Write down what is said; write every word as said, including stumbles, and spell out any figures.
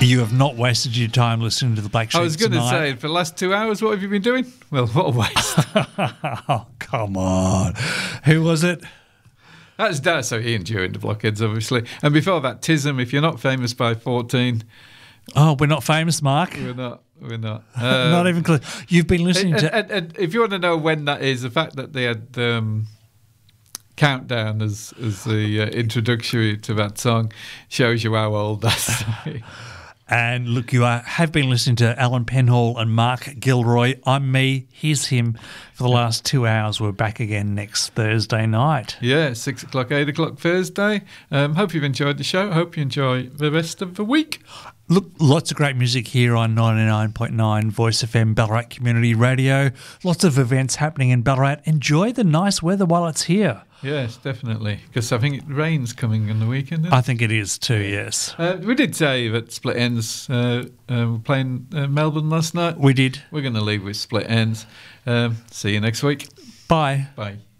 You have not wasted your time listening to the Black Sheep. I was going to say, for the last two hours, what have you been doing? Well, what a waste. Oh, come on. Who was it? That's that. So Ian During the Blockheads, obviously. And before that, Tism, If You're Not Famous by fourteen. Oh, we're not famous, Mark. We're not. We're not. Um, not even close. You've been listening and, to... And, and if you want to know when that is, the fact that they had um, Countdown as, as the uh, introductory to that song shows you how old that's. And look, you are, have been listening to Alan Penhall and Mark Gilroy. I'm me, he's him. For the last two hours, we're back again next Thursday night. Yeah, six o'clock, eight o'clock Thursday. Um, hope you've enjoyed the show. Hope you enjoy the rest of the week. Look, lots of great music here on ninety-nine point nine Voice F M Ballarat Community Radio. Lots of events happening in Ballarat. Enjoy the nice weather while it's here. Yes, definitely, because I think it rain's coming on the weekend. Isn't it? I think it is too, yes. Uh, we did say that Split Ends uh, uh, were playing uh, Melbourne last night. We did. We're going to leave with Split Ends. Um, see you next week. Bye. Bye.